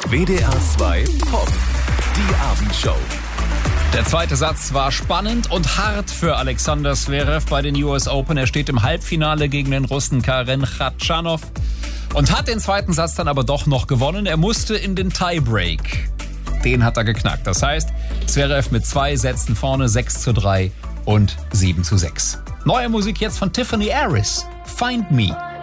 WDR 2 Pop, die Abendshow. Der zweite Satz war spannend und hart für Alexander Zverev bei den US Open. Er steht im Halbfinale gegen den Russen Karen Khachanov und hat den zweiten Satz dann aber doch noch gewonnen. Er musste in den Tiebreak. Den hat er geknackt. Das heißt, Zverev mit 2 Sätzen vorne, 6:3 und 7:6. Neue Musik jetzt von Tiffany Harris. Find Me.